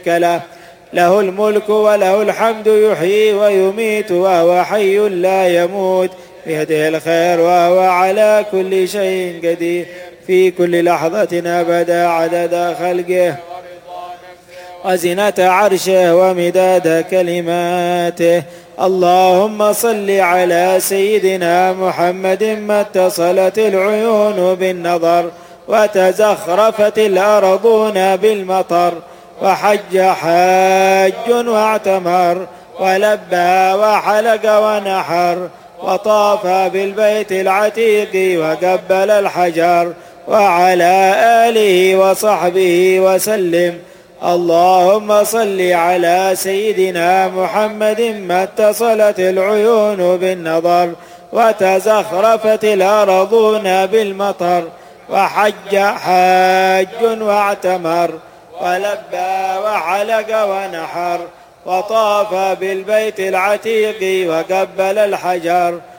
له، له الملك وله الحمد يحيي ويميت وهو حي لا يموت، بيده الخير وهو على كل شيء قدير، في كل لحظة أبدا عدد خلقه وزنة عرشه ومداد كلماته. اللهم صل على سيدنا محمد ما اتصلت العيون بالنظر وتزخرفت الأرضون بالمطر، وحج حاج واعتمر ولبى وحلق ونحر، وطاف بالبيت العتيق وقبل الحجر، وعلى آله وصحبه وسلم. اللهم صل على سيدنا محمد ما اتصلت العيون بالنظر وتزخرفت الأرضون بالمطر، وحج حاج واعتمر ولبى وحلق ونحر، وطاف بالبيت العتيق وقبل الحجر،